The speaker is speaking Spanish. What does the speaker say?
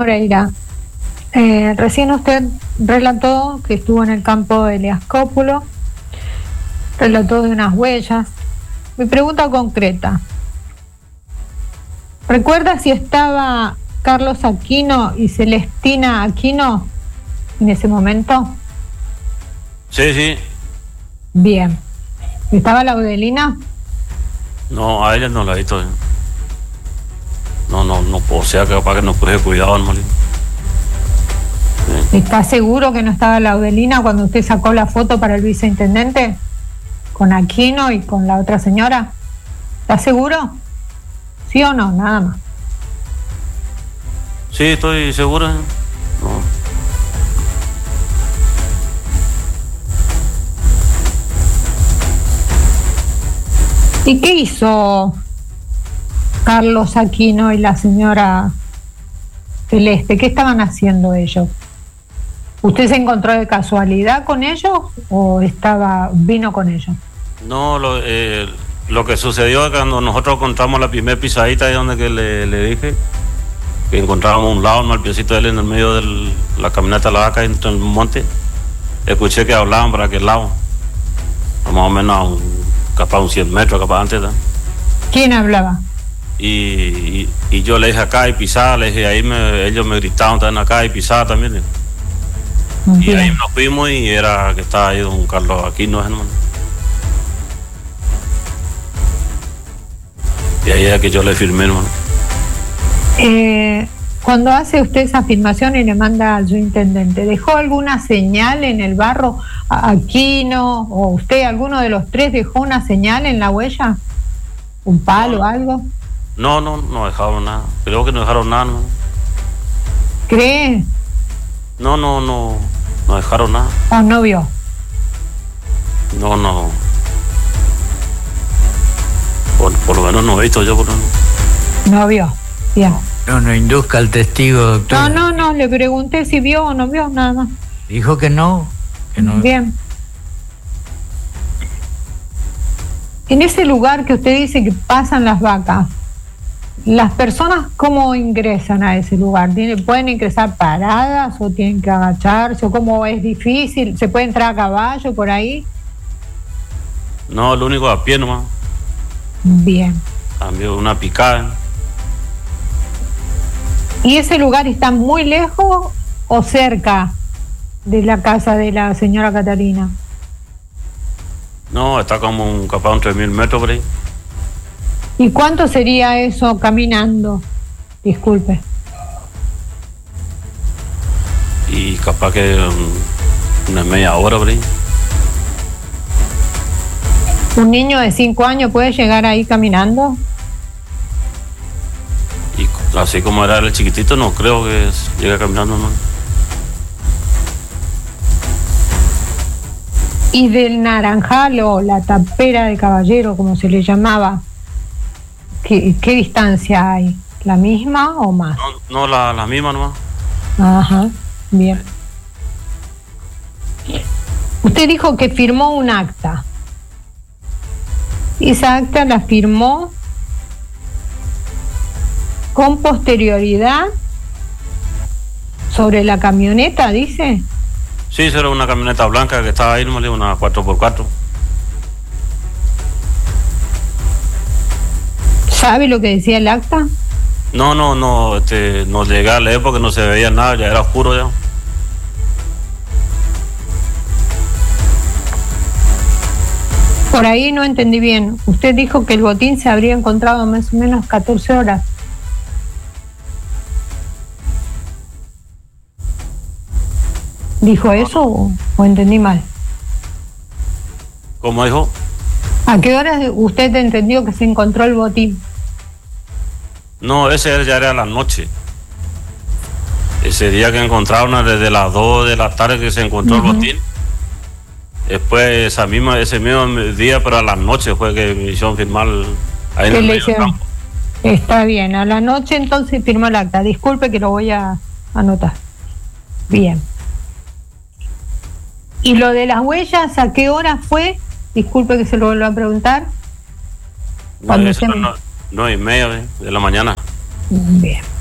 Moreira, recién usted relató que estuvo en el campo de Eliascópulo, relató de unas huellas. Mi pregunta concreta: ¿recuerda si estaba Carlos Aquino y Celestina Aquino en ese momento? Sí. Bien. ¿Estaba Laudelina? No, a ella no la he visto. No, o sea que capaz que no puede cuidado, hermano. Sí. ¿Está seguro que no estaba Laudelina cuando usted sacó la foto para el viceintendente? ¿Con Aquino y con la otra señora? ¿Está seguro? ¿Sí o no? Nada más. Sí, estoy seguro. No. ¿Y qué hizo Carlos Aquino y la señora Celeste? ¿Qué estaban haciendo ellos? ¿Usted se encontró de casualidad con ellos o vino con ellos? No, lo que sucedió es que cuando nosotros encontramos la primera pisadita, ahí donde que le dije que encontrábamos un lado, el piecito de él en el medio de la camioneta de la vaca entre el monte, escuché que hablaban para aquel lado, más o menos capaz un 100 metros, capaz antes. ¿no? ¿Quién hablaba? Y yo le dije acá y pisada, le dije, ahí ellos me gritaban también acá y pisada también. Y ahí nos fuimos y era que estaba ahí don Carlos Aquino, hermano. Y ahí era que yo le firmé, hermano. Cuando hace usted esa afirmación y le manda al subintendente, ¿dejó alguna señal en el barro? ¿Aquino o usted, alguno de los tres, dejó una señal en la huella? ¿Un palo o algo? No dejaron nada. Creo que no dejaron nada, ¿no? ¿Cree? No dejaron nada. ¿O no vio? No. Por lo menos no he visto yo, por lo menos. No vio, bien. No induzca al testigo, doctor. No, le pregunté si vio o no vio, nada más. Dijo que no. Bien. En ese lugar que usted dice que pasan las vacas, ¿las personas cómo ingresan a ese lugar? ¿Pueden ingresar paradas o tienen que agacharse? ¿O cómo es difícil? ¿Se puede entrar a caballo por ahí? No, lo único a pie nomás. Bien. También una picada. ¿Y ese lugar está muy lejos o cerca de la casa de la señora Catalina? No, está como capaz un 3.000 metros por ahí. ¿Y cuánto sería eso caminando? Disculpe. Y capaz que una media hora por ahí. ¿Un niño de 5 años puede llegar ahí caminando? Y así como era el chiquitito, no creo que llegue caminando, ¿no? ¿Y del Naranjal o la Tapera de Caballero, como se le llamaba, qué distancia hay? ¿La misma o más? No, la misma nomás. Ajá, bien. Usted dijo que firmó un acta. ¿Esa acta la firmó con posterioridad sobre la camioneta, dice? Sí, era una camioneta blanca que estaba ahí, una 4x4. ¿Sabe lo que decía el acta? No llegué a leer porque no se veía nada, ya era oscuro ya. Por ahí no entendí bien. Usted dijo que el botín se habría encontrado más o menos 14 horas. ¿Dijo eso o entendí mal? ¿Cómo dijo? ¿A qué horas usted entendió que se encontró el botín? No, ese ya era la noche. Ese día que encontraron desde las 2 de la tarde que se encontró el botín. Después ese mismo día, pero a la noche fue que me hicieron firmar ahí en el medio del campo. Está bien, a la noche entonces firmó el acta. Disculpe que lo voy a anotar. Bien. ¿Y lo de las huellas, a qué hora fue? Disculpe que se lo vuelva a preguntar. 9:30 de la mañana. Bien.